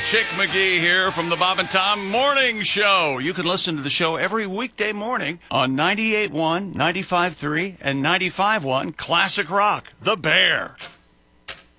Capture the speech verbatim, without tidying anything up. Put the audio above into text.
Chick McGee here from the Bob and Tom Morning Show. You can listen to the show every weekday morning on ninety-eight point one, ninety-five point three, and ninety-five point one Classic Rock, The Bear.